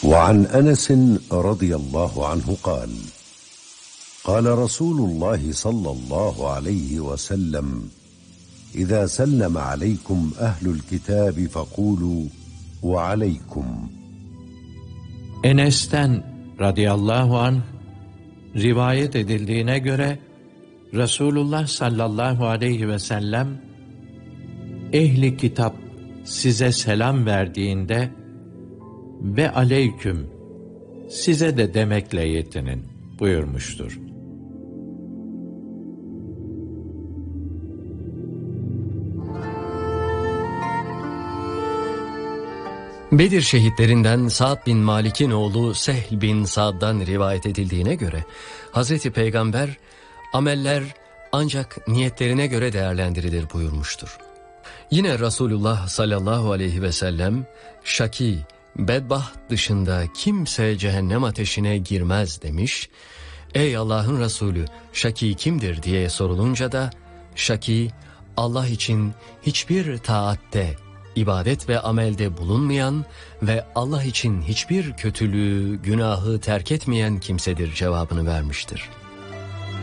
وعن أنس رضي الله عنه قال قال رسول الله صلى الله عليه وسلم إذا سلم عليكم أهل الكتاب فقولوا وعليكم. Enes'ten radıyallahu anh rivayet edildiğine göre Resulullah sallallahu aleyhi ve sellem ehli kitap size selam verdiğinde ve aleyküm size de demekle yetinin buyurmuştur. Bedir şehitlerinden Sa'd bin Malik'in oğlu Sehl bin Sa'd'dan rivayet edildiğine göre Hazreti Peygamber ameller ancak niyetlerine göre değerlendirilir buyurmuştur. Yine Resulullah sallallahu aleyhi ve sellem şaki, bedbaht dışında kimse cehennem ateşine girmez demiş. Ey Allah'ın Resulü, şaki kimdir diye sorulunca da şaki Allah için hiçbir taatte, ibadet ve amelde bulunmayan ve Allah için hiçbir kötülüğü, günahı terk etmeyen kimsedir cevabını vermiştir.